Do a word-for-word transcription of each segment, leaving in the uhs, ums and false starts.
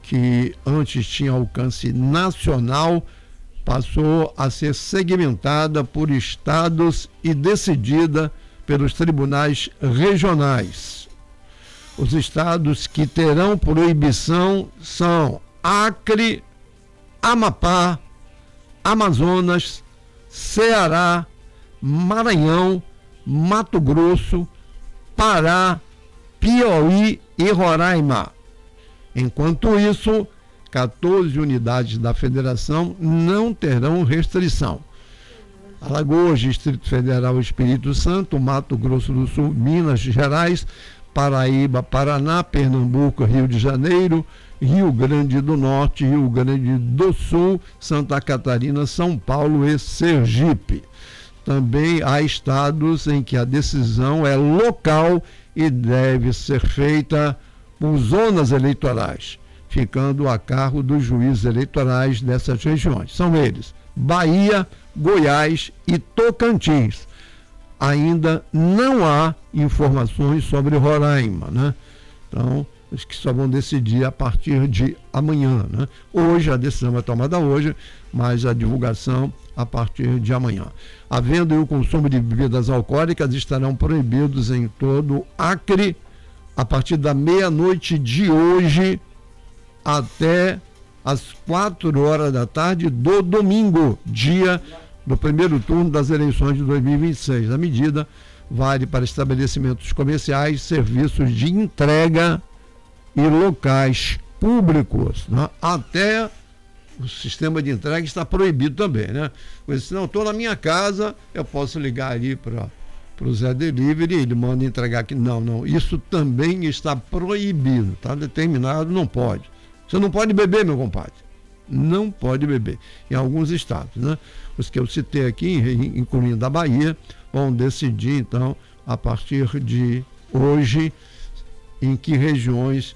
que antes tinha alcance nacional, passou a ser segmentada por estados e decidida pelos tribunais regionais. Os estados que terão proibição são Acre, Amapá, Amazonas, Ceará, Maranhão, Mato Grosso, Pará, Piauí e Roraima. Enquanto isso, quatorze unidades da federação não terão restrição. Alagoas, Distrito Federal, Espírito Santo, Mato Grosso do Sul, Minas Gerais, Paraíba, Paraná, Pernambuco, Rio de Janeiro, Rio Grande do Norte, Rio Grande do Sul, Santa Catarina, São Paulo e Sergipe. Também há estados em que a decisão é local e deve ser feita por zonas eleitorais, ficando a cargo dos juízes eleitorais dessas regiões. São eles: Bahia, Goiás e Tocantins. Ainda não há informações sobre Roraima, né? Então, os que só vão decidir a partir de amanhã, né? Hoje, a decisão é tomada hoje, mas a divulgação a partir de amanhã. A venda e o consumo de bebidas alcoólicas estarão proibidos em todo o Acre a partir da meia-noite de hoje até às quatro horas da tarde do domingo, dia do primeiro turno das eleições de dois mil e vinte e seis. A medida vale para estabelecimentos comerciais, serviços de entrega e locais públicos, né? Até o sistema de entrega está proibido também, né? Mas se não estou na minha casa, eu posso ligar ali para o Zé Delivery, ele manda entregar aqui. Não, não, isso também está proibido, está determinado, não pode. Você não pode beber, meu compadre. Não pode beber. Em alguns estados, né? Os que eu citei aqui, incluindo a Bahia, vão decidir, então, a partir de hoje, em que regiões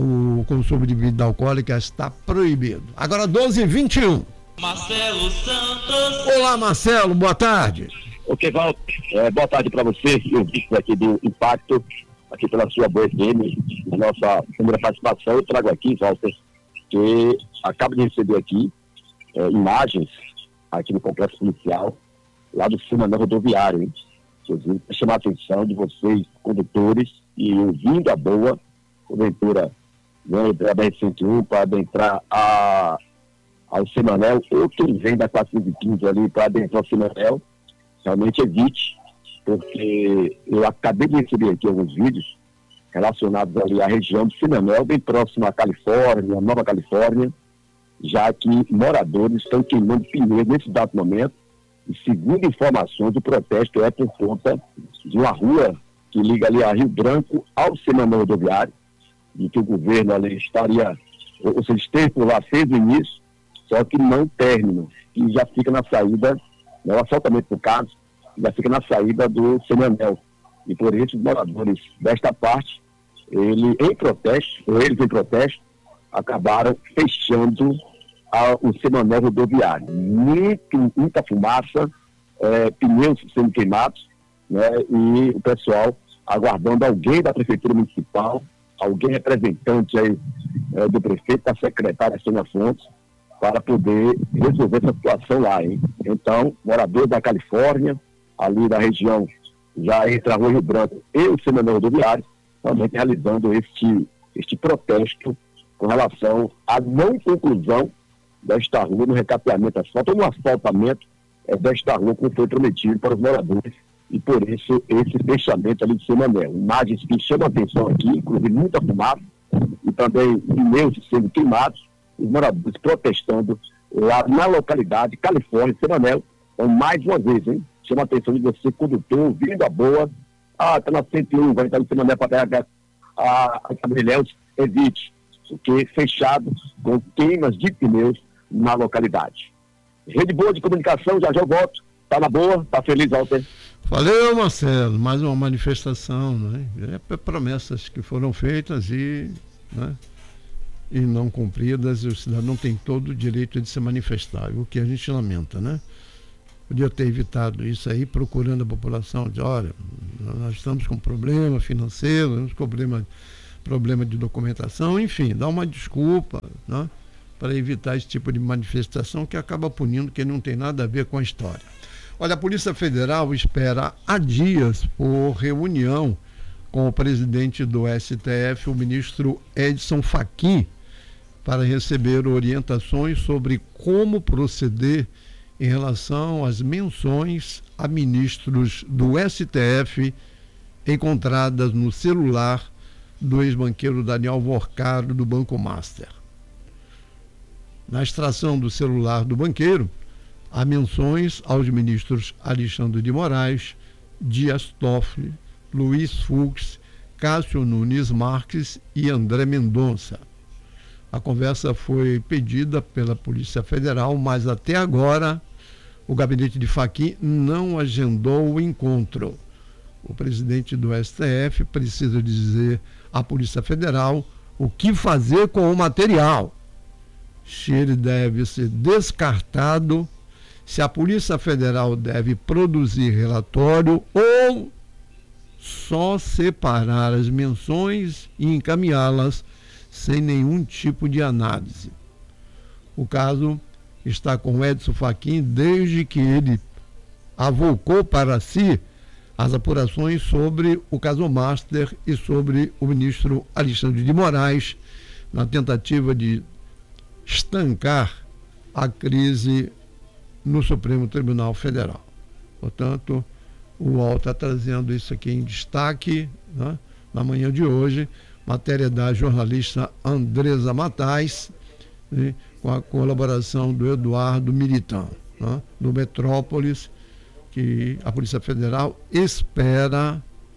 o consumo de bebida alcoólica está proibido. Agora, doze e vinte e um. Marcelo Santos. Olá, Marcelo, boa tarde. Ok, Val, é, boa tarde para você. Eu vi aqui do Impacto, aqui pela sua Boa F M, a nossa primeira participação. Eu trago aqui, Walter, que acabo de receber aqui é, imagens aqui no complexo policial, lá do Cinema Rodoviário, hein? Inclusive, para chamar a atenção de vocês, condutores, e ouvindo a boa, porventura, vem da B R cento e um para adentrar a, ao Semanel, ou quem vem da quatrocentos e quinze ali para adentrar o Semanel, realmente evite, porque eu acabei de receber aqui alguns vídeos relacionados ali à região do Semanel, bem próximo à Califórnia, Nova Califórnia, já que moradores estão queimando pneus nesse dado momento, e segundo informações, o protesto é por conta de uma rua que liga ali a Rio Branco ao Semanel Rodoviário, e que o governo ali estaria, ou seja, esteve por lá, fez o início, só que não termina, e já fica na saída, não é assaltamento por caso, já fica na saída do Semanel. E por isso os moradores desta parte, ele, em protesto, ou eles em protesto, acabaram fechando a, o Semanel Rodoviário. Muito, muita fumaça, é, pneus sendo queimados, né, e o pessoal aguardando alguém da Prefeitura Municipal, alguém representante aí, é, do prefeito, da secretária Sônia Fontes, para poder resolver essa situação lá, hein? Então, moradores da Califórnia, ali da região, já entre a Rua Rio Branco e o Semanel Rodoviário, também realizando este, este protesto com relação à não conclusão desta rua no recapeamento asfalto, ou no asfaltamento é, desta rua, como foi prometido para os moradores, e por isso esse fechamento ali de Semanel. Imagens que chamam a atenção aqui, inclusive muita fumaça, e também pneus sendo queimados, os moradores protestando lá na localidade, Califórnia, Semanel. Então, mais uma vez, hein, chama a atenção de você, condutor, vindo a boa, ah, está na cento e um, vai estar no Semanel para pegar a, a Gabriel's, evite, porque fechado com queimas de pneus na localidade. Rede Boa de Comunicação, já já eu volto, tá na boa, tá feliz, Walter? Valeu, Marcelo, mais uma manifestação, né? É promessas que foram feitas e, né, e não cumpridas, e o cidadão tem todo o direito de se manifestar, o que a gente lamenta, né? Podia ter evitado isso aí, procurando a população de, olha, nós estamos com problema financeiro, temos problema problema de documentação, enfim, dá uma desculpa, né, para evitar esse tipo de manifestação que acaba punindo quem não tem nada a ver com a história. Olha, a Polícia Federal espera há dias por reunião com o presidente do S T F, o ministro Edson Fachin, para receber orientações sobre como proceder em relação às menções a ministros do S T F encontradas no celular do ex-banqueiro Daniel Vorcado do Banco Master. Na extração do celular do banqueiro, há menções aos ministros Alexandre de Moraes, Dias Toffoli, Luiz Fux, Cássio Nunes Marques e André Mendonça. A conversa foi pedida pela Polícia Federal, mas até agora o gabinete de Fachin não agendou o encontro. O presidente do S T F precisa dizer à Polícia Federal o que fazer com o material. Se ele deve ser descartado, se a Polícia Federal deve produzir relatório ou só separar as menções e encaminhá-las sem nenhum tipo de análise. O caso está com Edson Fachin desde que ele avocou para si as apurações sobre o caso Master e sobre o ministro Alexandre de Moraes, na tentativa de estancar a crise no Supremo Tribunal Federal. Portanto, o U O L está trazendo isso aqui em destaque, né, na manhã de hoje, matéria da jornalista Andresa Matais, né, com a colaboração do Eduardo Militão, né, do Metrópolis, que a Polícia Federal espera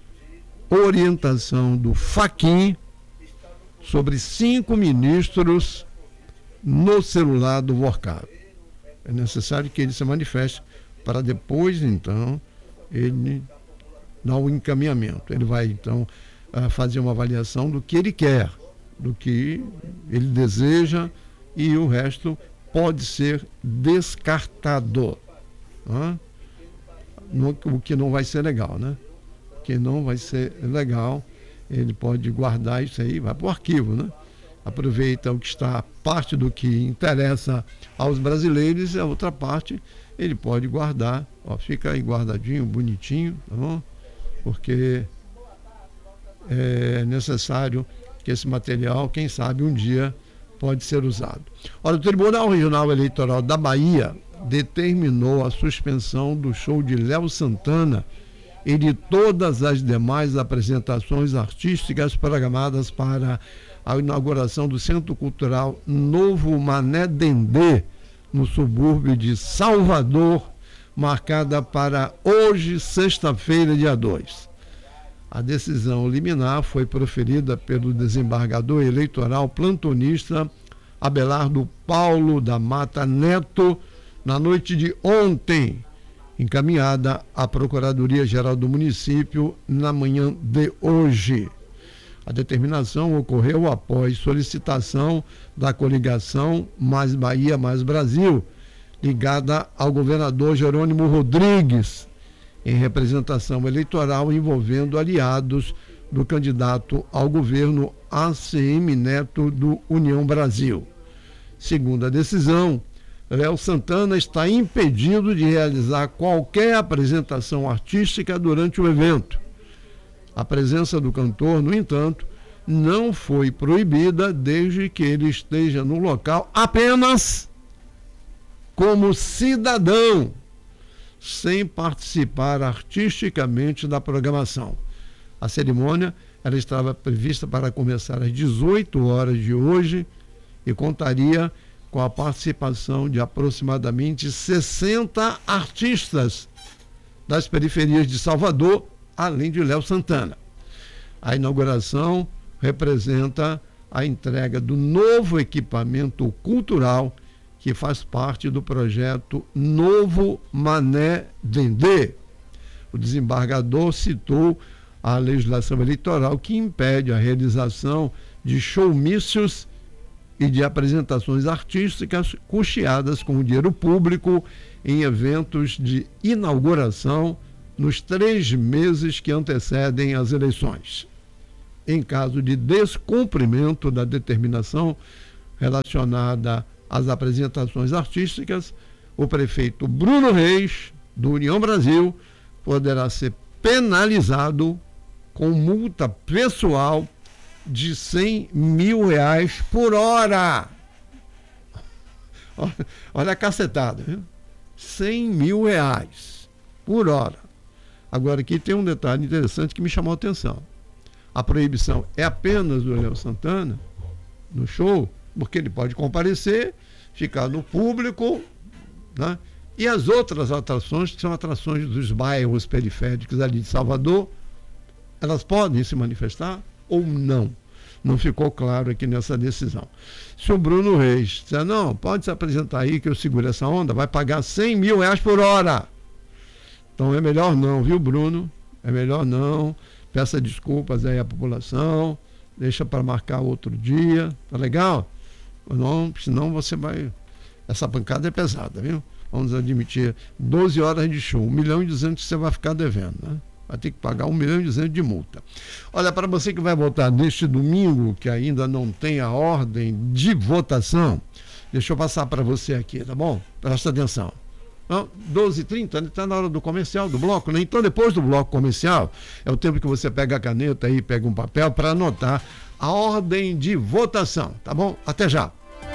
orientação do Fachin sobre cinco ministros no celular do Vorcado. É necessário que ele se manifeste para depois, então, ele dar o encaminhamento. Ele vai, então, fazer uma avaliação do que ele quer, do que ele deseja, e o resto pode ser descartado. Né? O que não vai ser legal, né? O que não vai ser legal, ele pode guardar isso aí, vai para o arquivo, né? Aproveita o que está, parte do que interessa aos brasileiros, e a outra parte ele pode guardar, ó, fica aí guardadinho, bonitinho, tá bom? Porque é necessário que esse material, quem sabe, um dia pode ser usado. Olha, o Tribunal Regional Eleitoral da Bahia determinou a suspensão do show de Léo Santana e de todas as demais apresentações artísticas programadas para a inauguração do Centro Cultural Novo Mané Dendê, no subúrbio de Salvador, marcada para hoje, sexta-feira, dia dois. A decisão liminar foi proferida pelo desembargador eleitoral plantonista Abelardo Paulo da Mata Neto na noite de ontem, encaminhada à Procuradoria-Geral do município na manhã de hoje. A determinação ocorreu após solicitação da coligação Mais Bahia, Mais Brasil, ligada ao governador Jerônimo Rodrigues, em representação eleitoral envolvendo aliados do candidato ao governo A C M Neto do União Brasil. Segundo a decisão, Léo Santana está impedido de realizar qualquer apresentação artística durante o evento. A presença do cantor, no entanto, não foi proibida desde que ele esteja no local apenas como cidadão, sem participar artisticamente da programação. A cerimônia ela estava prevista para começar às dezoito horas de hoje e contaria com a participação de aproximadamente sessenta artistas das periferias de Salvador, além de Léo Santana. A inauguração representa a entrega do novo equipamento cultural que faz parte do projeto Novo Mané Dendê. O desembargador citou a legislação eleitoral que impede a realização de showmícios e de apresentações artísticas custeadas com dinheiro público em eventos de inauguração nos três meses que antecedem as eleições. em caso de descumprimento da determinação relacionada às apresentações artísticas, o prefeito Bruno Reis, do União Brasil, poderá ser penalizado com multa pessoal de cem mil reais por hora. Olha a cacetada, viu? cem mil reais por hora. Agora, aqui tem um detalhe interessante que me chamou a atenção. A proibição é apenas do Léo Santana, no show, porque ele pode comparecer, ficar no público, né? E as outras atrações, que são atrações dos bairros periféricos ali de Salvador, elas podem se manifestar ou não? Não ficou claro aqui nessa decisão. Se o Bruno Reis disser, não, pode se apresentar aí que eu seguro essa onda, vai pagar cem mil reais por hora. Então é melhor não, viu, Bruno? É melhor não. Peça desculpas aí à população, deixa para marcar outro dia, tá legal? Não, senão você vai... Essa pancada é pesada, viu? Vamos admitir doze horas de show, um milhão e duzentos que você vai ficar devendo, né? Vai ter que pagar um milhão e duzentos de multa. Olha, para você que vai votar neste domingo, que ainda não tem a ordem de votação, deixa eu passar para você aqui, tá bom? Presta atenção. doze e trinta, está na hora do comercial, do bloco, né? Então, depois do bloco comercial, é o tempo que você pega a caneta e pega um papel para anotar a ordem de votação, tá bom? Até já.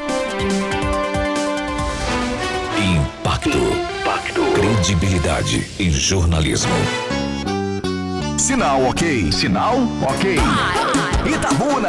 Impacto. Impacto. Credibilidade em jornalismo. Sinal ok. Sinal ok. Itabuna.